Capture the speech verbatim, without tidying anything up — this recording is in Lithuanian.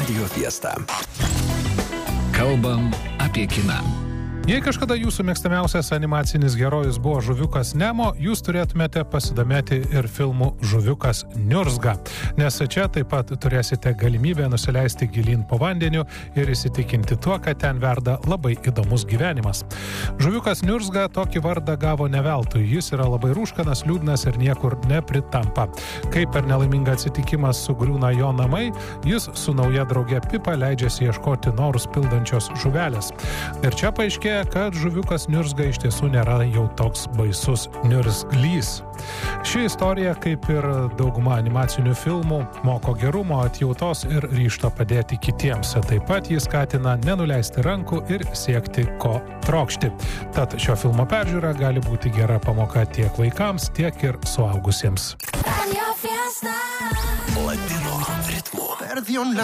Radio Fiesta. Kalbam apie kiną. Jei kažkada jūsų mėgstamiausias animacinis herojus buvo žuviukas Nemo, jūs turėtumėte pasidomėti ir filmu Žuviukas niurzga, nes čia taip pat turėsite galimybę nusileisti gilyn po vandeniu ir įsitikinti tuo, kad ten verda labai įdomus gyvenimas. Žuviukas niurzga tokį vardą gavo ne veltui, jis yra labai rūškanas, liūdnas ir niekur nepritampa. Kai per nelaimingą atsitikimą sugriūna jo namai, jis su nauja drauge Pipa leidžiasi ieškoti norus pildančios žuvelės. Ir čia paaiškėja, kad žuviukas niurzga iš tiesų nėra jau toks baisus niurzglys. Ši istorija, kaip ir dauguma animacinių filmų, moko gerumo, atjautos ir ryžto padėti kitiems. Taip pat jis skatina nenuleisti rankų ir siekti ko trokšti. Tad šio filmo peržiūra gali būti gera pamoka tiek vaikams, tiek ir suaugusiems. Latino ritmo.